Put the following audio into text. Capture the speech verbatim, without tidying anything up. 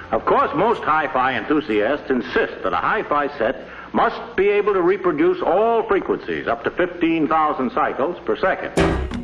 Of course, most hi-fi enthusiasts insist that a hi-fi set must be able to reproduce all frequencies up to fifteen thousand cycles per second.